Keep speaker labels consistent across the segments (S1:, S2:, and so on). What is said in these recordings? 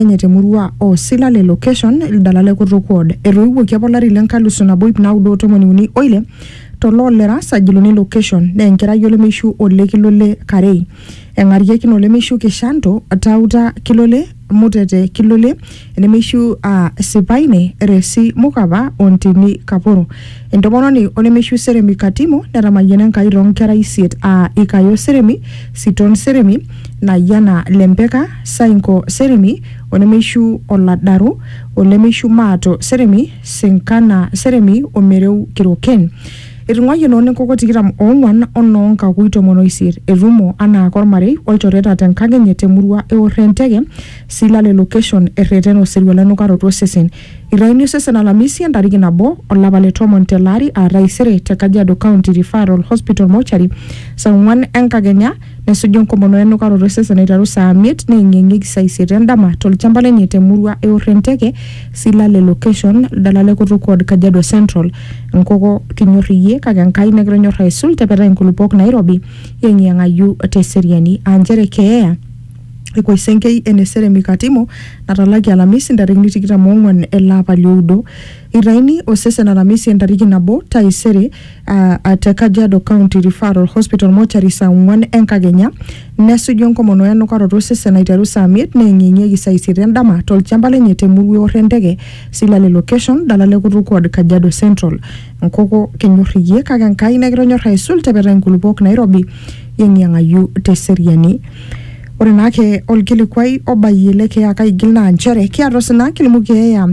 S1: Temurua o Silale location Dalale Kutukod Eruibu Kiapolari Lenkalusu na Boip na Udo Tomoniuni Oile Tololera Sajiluni location na enkera yole mishu ole kilole karei engarie kinole mishu kishanto atauta kilole mutete kilole ene mishu sipaine resi mukaba ontini kaporo entomononi ole mishu seremi katimo neramayene nkairong kera isiet ikayo seremi siton seremi na yana lempeka sainko seremi ole mishu oladaru ole mishu mato seremi sinkana seremi omereu kiroken Irungaye none koko tikitam ongwan ono kakuito monoisir erumo ana kormarei olchoreta tenkagenye temurua eorentege Silale location erreteno sirwelano karoto sesen iraini sesen alamisi entariki nabo olapa le tomon telari raisere te Kajiado County Referral Hospital Mortuary sangwan enkagenya nesujo nkomono eno karoto sesen itaru saa 5 nengengeki saa 8 endama tolchamba lenye temurua eorentege Silale location dalale kutukod Kajiado Central nkoko kinyorriye kagankai negronyor haisul tepeta inkulupok Nairobi yengiangayu teseriani anjere keea Iko isenkei enesere mikatimo natalaki alamisi ndarikini tikita mwongwan elapa liudo. Iraini osese na alamisi ndariki nabo taisere at Kajiado County Referral Hospital Mortuary saa 1 enkagenya. Nesu jonko monoyano karoto sese na itaru saa 5 na nginye saa 8 endama tolchamba lenye temurua orentege Silale location dalale kutukod Kajiado Central. Nkoko kenyorriye kagankai negronyor haisul tepeta inkulupok Nairobi yengiangayu teseriani. Ore nake olkilikwai obayeleke akaigil na anchere kiarosina kilimukeya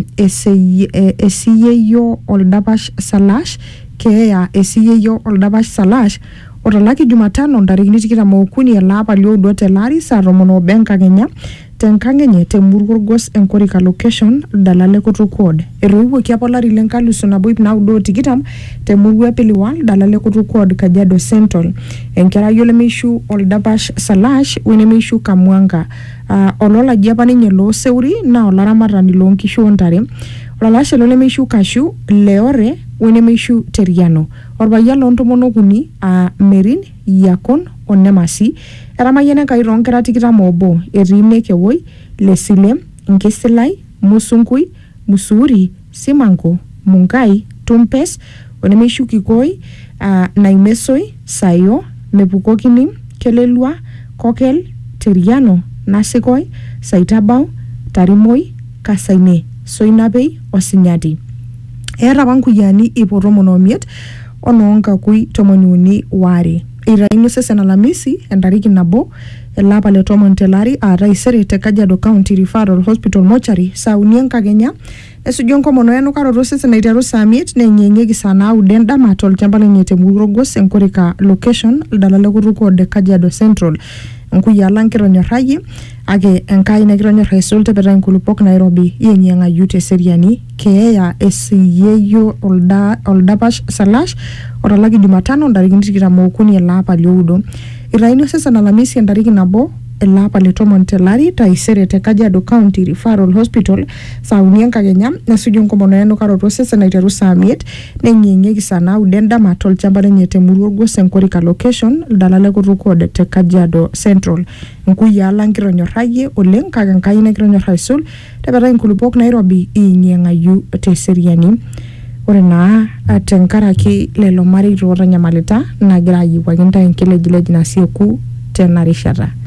S1: esiyeyo oldapash salash keya esiyeyo oldapash salash otalaki Jumatano ndarikini tikitam okuni elapa lioudo telari saa 10 enkakenya tenkangenye temurgorgos enkorika location dalale kutukod eruibu kiapolari lenkalusu na boip na udo tikitam temurua piliwal dalale kutukod Kajiado Central enkera yole mishu oldapash salash wene mishu kamwanga olola jiapa ninye lo seuri na olaramatani lo nkishu ontare olalashe lole mishu kashu leore wene mishu teriano orbayalo ntomonokuni Merin Yakon onemasi eramayene kairong kera tikitam obo erine kewoi lesile nkesilai musungui musuri simango mungai tumpes onemishu kikoi naimesoi sayo mepukokini kelelua kokel teriano nasikoi saitabau tarimoi kasaine soinapei osinyati era banku yani iporomonomiet ononga kui tomoniuni ware irainu sese na alamisi endariki nabo elapa le tomon telari raisere te Kajiado County Referral Hospital Mortuary saa 9 enkakenya esujo nkomono eno karoto sese na itaru saa 5 nengengeki saa 9 endama tolchamba lenye temurgorgos enkorika location dalale kutukod Kajiado Central nkuyala nkironyorayi ake enkai nekironyor haisul tepeta inkulupok Nairobi yengiangayu teseriani keeya esiyeyo oldapash salash otalaki Jumatano ndarikini tikitam okuni elapa lioudo iraini sese na alamisi endariki nabo elapa le tomon telari taisere te Kajiado County Referral Hospital saa 9 enkakenya nesujo nkomono eno karoto sese na itaru saa 5 nengengeki saa 9 endama tolchamba lenye temurgorgos enkorika location dalale kutukod te Kajiado Central nkuyala nkironyoraye oleng kagankai nekironyor haisul tepeta inkulupok Nairobi yengiangayu teseriani ore naa tenkaraki lelo marito otanyamalita nagira ayiwaki ntae nkilejilej nasieku tena rishata